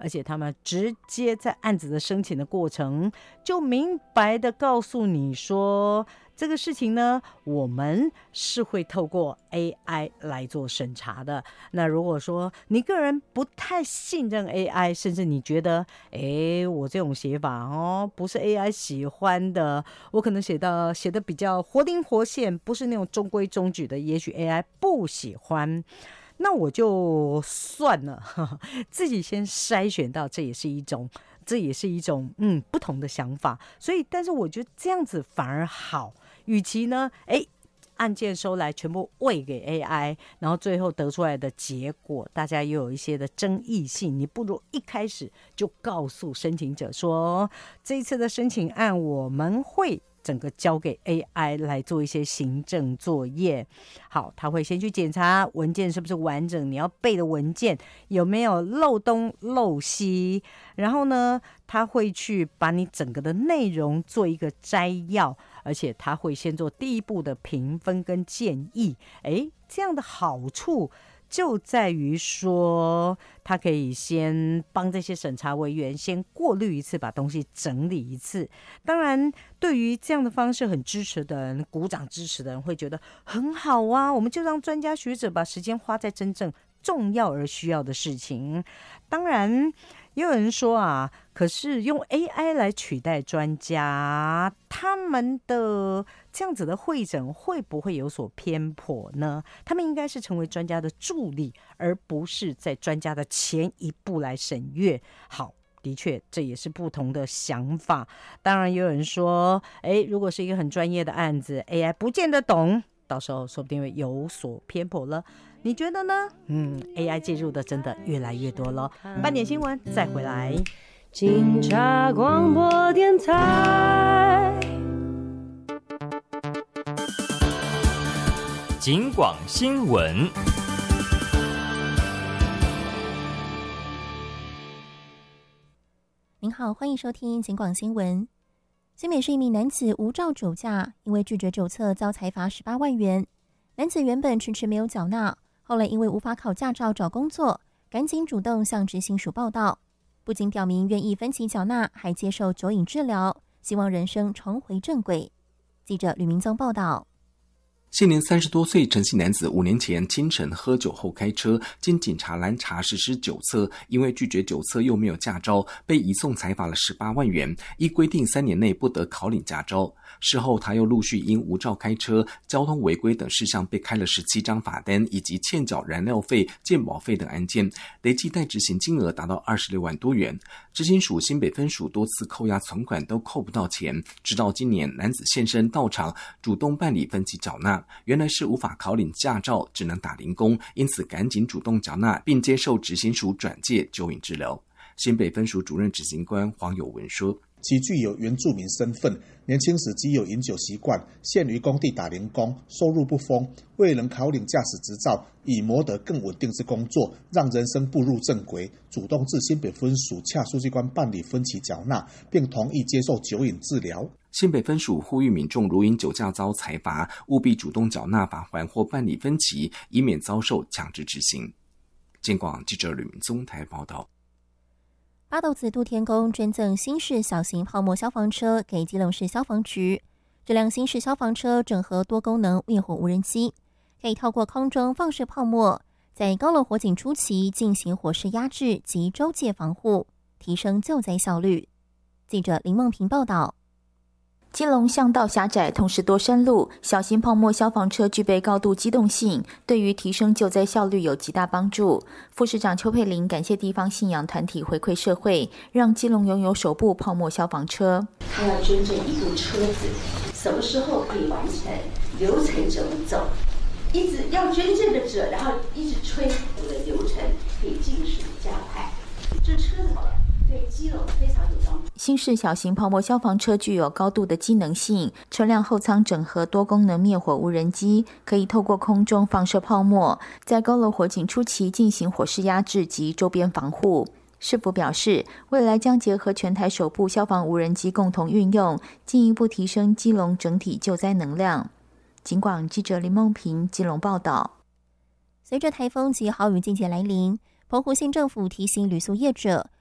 而且他们直接在案子的申请的过程就明白的告诉你说，这个事情呢，我们是会透过 AI 来做审查的。那如果说你个人不太信任 AI， 甚至你觉得我这种写法不是 AI 喜欢的，我可能写的比较活灵活现，不是那种中规中矩的，也许 AI 不喜欢，那我就算了，自己先筛选到，这也是一种不同的想法。所以但是我觉得这样子反而好，与其呢案件收来全部喂给 AI， 然后最后得出来的结果大家又有一些的争议性，你不如一开始就告诉申请者说，这一次的申请案我们会整个交给 AI 来做一些行政作业。好，他会先去检查文件是不是完整，你要背的文件有没有漏东漏西，然后呢他会去把你整个的内容做一个摘要，而且他会先做第一步的评分跟建议。这样的好处就在于说，他可以先帮这些审查委员先过滤一次，把东西整理一次。当然对于这样的方式很支持的人，鼓掌支持的人会觉得很好啊，我们就让专家学者把时间花在真正重要而需要的事情。当然也有人说啊，可是用 AI 来取代专家，他们的这样子的会诊会不会有所偏颇呢？他们应该是成为专家的助理，而不是在专家的前一步来审阅。好，的确这也是不同的想法。当然也有人说如果是一个很专业的案子， AI 不见得懂，到时候说不定会有所偏颇了。你觉得呢？AI 介入的真的越来越多了。半点新闻再回来。 警察广播电台， 警广新闻。 您好，欢迎收听警广新闻。新北市一名男子无照酒驾，因为拒绝酒测遭裁罚18万元。男子原本迟迟没有缴纳，后来因为无法考驾照找工作，赶紧主动向执行署报到。不仅表明愿意分期缴纳，还接受酒瘾治疗，希望人生重回正轨。记者吕明宗报道。 现年30多岁陈姓男子5年前清晨喝酒后开车，经警察拦查实施酒测，因为拒绝酒测又没有驾照，被移送裁罚了18万元，依规定3年内不得考领驾照。事后他又陆续因无照开车、交通违规等事项被开了17张罚单，以及欠缴燃料费、健保费等案件，累计待执行金额达到26万多元。执行署新北分署多次扣押存款都扣不到钱，直到今年男子现身到场，主动办理分期缴纳，原来是无法考领驾照，只能打零工，因此赶紧主动缴纳，并接受执行署转介酒瘾治疗。新北分署主任执行官黄友文说， 其具有原住民身份，年轻时即有饮酒习惯，现于工地打零工，收入不丰，未能考领驾驶执照，以谋得更稳定之工作，让人生步入正轨，主动至新北分署洽书记官办理分期缴纳，并同意接受酒瘾治疗。 新北分署呼吁民众如因酒驾遭裁罚，务必主动缴纳罚锾或办理分期，以免遭受强制执行。警广记者吕明宗台报道。 八斗子杜天宫捐赠新式小型泡沫消防车给基隆市消防局。这辆新式消防车整合多功能灭火无人机，可以透过空中放射泡沫，在高楼火警初期进行火势压制及周界防护，提升救灾效率。记者林梦平报道。 基隆巷道狭窄，同时多山路，小型泡沫消防车具备高度机动性，对于提升救灾效率有极大帮助。副市长邱佩玲感谢地方信仰团体回馈社会，让基隆拥有首部泡沫消防车。 他要捐赠一部车子，什么时候可以完成？流程怎么走？一直要捐赠的者，然后一直催我的流程可以尽速加快。这车子对基隆非常有帮助。 新式小型泡沫消防车具有高度的机能性，车辆后舱整合多功能灭火无人机，可以透过空中放射泡沫，在高楼火警初期进行火势压制及周边防护。市府表示，未来将结合全台首部消防无人机共同运用，进一步提升基隆整体救灾能量。警广记者林梦平基隆报道。 随着台风及豪雨季节来临，澎湖县政府提醒旅宿业者